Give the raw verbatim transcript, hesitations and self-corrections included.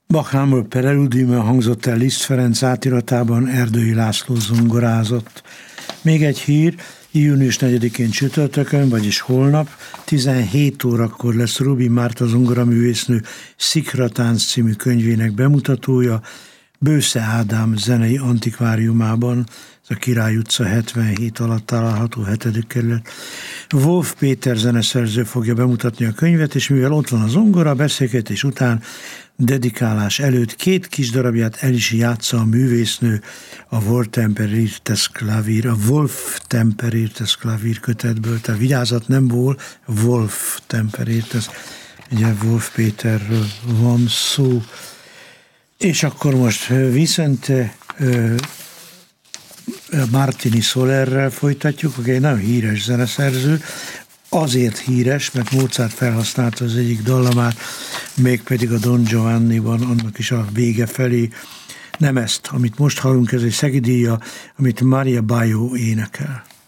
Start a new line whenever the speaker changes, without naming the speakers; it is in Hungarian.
Bach Hammer Preludium hangzott el Liszt Ferenc átiratában, Erdői László zongorázott. Még egy hír, június negyedikén csütörtökön, vagyis holnap, tizenhét órakor lesz Rubi Márta zongoraművésznő Szikratánc című könyvének bemutatója Bősze Ádám zenei antikváriumában, ez a Király utca hetvenhét alatt található hetedik kerület. Wolf Péter zeneszerző fogja bemutatni a könyvet, és mivel ott van a zongora, beszélgetés után dedikálás előtt két kis darabját el is játsza a művésznő a Wolf Temperirtes Klavír, a Wolf Temperirtes Klavír kötetből, tehát vigyázat, nem Vol, Wolf Temperirtes, ugye Wolf Péterről van szó. És akkor most Vicente uh, Martini Solerrel folytatjuk, aki egy nagyon híres zeneszerző, azért híres, mert Mozart felhasználta az egyik dallamát, mégpedig a Don Giovanniban, annak is a vége felé. Nem ezt, amit most hallunk, ez egy szegedíja, amit Maria Baio énekel.